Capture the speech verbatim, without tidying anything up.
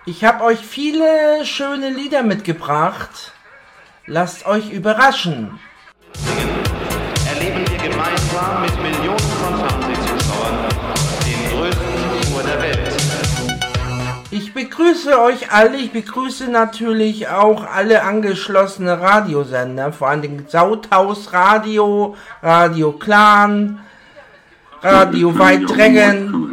Ich habe euch viele schöne Lieder mitgebracht. Lasst euch überraschen. Erleben wir gemeinsam mit Millionen von Fernsehzuschauern den größten Tour der Welt. Ich begrüße euch alle, ich begrüße natürlich auch alle angeschlossene Radiosender, vor allem Sauthaus Radio, Radio Clan, Radio Weitdrängen,